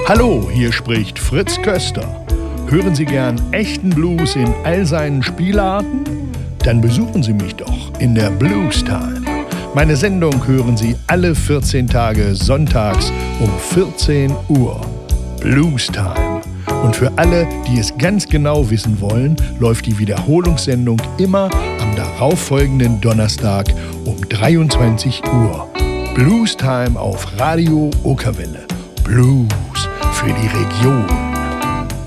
Hallo, hier spricht Fritz Köster. Hören Sie gern echten Blues in all seinen Spielarten? Dann besuchen Sie mich doch in der Blues Time. Meine Sendung hören Sie alle 14 Tage sonntags um 14 Uhr. Blues Time. Und für alle, die es ganz genau wissen wollen, läuft die Wiederholungssendung immer am darauffolgenden Donnerstag um 23 Uhr. Blues Time auf Radio Okerwelle. Blues für die Region.